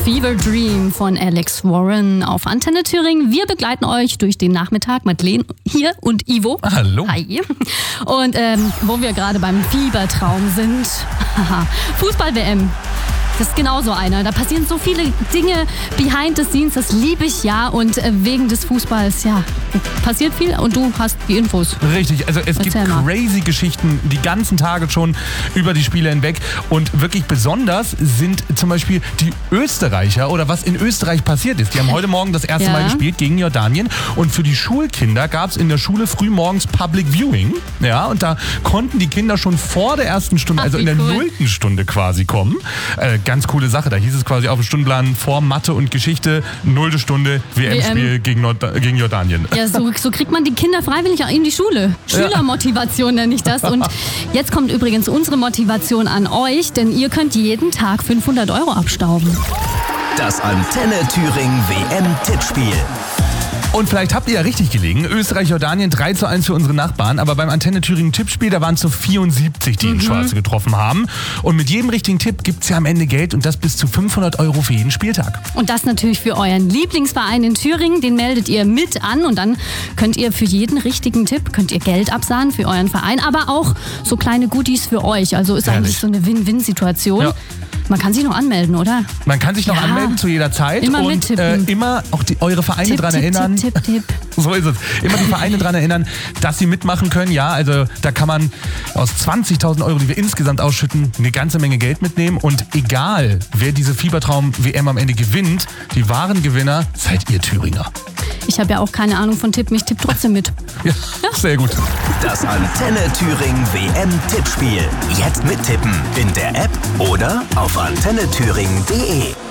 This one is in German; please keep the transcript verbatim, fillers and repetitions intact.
Fever Dream von Alex Warren auf Antenne Thüringen. Wir begleiten euch durch den Nachmittag. Madeleine hier und Ivo. Hallo. Hi. Und ähm, wo wir gerade beim Fiebertraum sind. Fußball-W M. Das ist genauso einer. Da passieren so viele Dinge behind the scenes. Das liebe ich ja. Und äh, wegen des Fußballs, ja, passiert viel und du hast die Infos. Richtig, also es Erzähl gibt mal. crazy Geschichten die ganzen Tage schon über die Spiele hinweg. Und wirklich besonders sind zum Beispiel die Österreicher oder was in Österreich passiert ist. Die haben heute Morgen das erste Ja. Mal gespielt gegen Jordanien. Und für die Schulkinder gab es in der Schule frühmorgens Public Viewing. Ja, und da konnten die Kinder schon vor der ersten Stunde, Ach, also wie in der cool. nullten Stunde quasi kommen. Äh, ganz coole Sache. Da hieß es quasi auf dem Stundenplan vor Mathe und Geschichte, nullte Stunde W M-Spiel gegen, Nord- gegen Jordanien. Ja, so, so kriegt man die Kinder freiwillig auch in die Schule. Schülermotivation nenne ich das. Und jetzt kommt übrigens unsere Motivation an euch, denn ihr könnt jeden Tag fünfhundert Euro abstauben. Das Antenne Thüringen W M-Tippspiel. Und vielleicht habt ihr ja richtig gelegen. Österreich-Jordanien drei zu eins für unsere Nachbarn. Aber beim Antenne Thüringen Tippspiel, da waren es so vierundsiebzig, die in Schwarze getroffen haben. Und mit jedem richtigen Tipp gibt es ja am Ende Geld und das bis zu fünfhundert Euro für jeden Spieltag. Und das natürlich für euren Lieblingsverein in Thüringen. Den meldet ihr mit an und dann könnt ihr für jeden richtigen Tipp könnt ihr Geld absahnen für euren Verein, aber auch so kleine Goodies für euch. Also ist Herrlich. eigentlich so eine Win-Win-Situation. Ja. Man kann sich noch anmelden, oder? Man kann sich noch Ja. anmelden zu jeder Zeit Immer und äh, mittippen. immer auch die, eure Vereine Tipp, dran Tipp, erinnern. Tipp, Tipp, Tipp. So ist es. Immer die Vereine daran erinnern, dass sie mitmachen können. Ja, also da kann man aus zwanzigtausend Euro, die wir insgesamt ausschütten, eine ganze Menge Geld mitnehmen. Und egal, wer diese Fiebertraum-W M am Ende gewinnt, die wahren Gewinner seid ihr Thüringer. Ich habe ja auch keine Ahnung von Tippen, ich tippe trotzdem mit. Ja, sehr gut. Das Antenne Thüringen W M-Tippspiel. Jetzt mittippen in der App oder auf antenne thüringen punkt de.